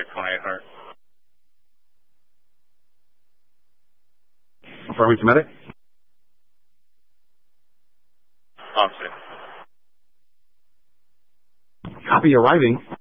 like 2800. Affirming to medic. Officer. Copy arriving.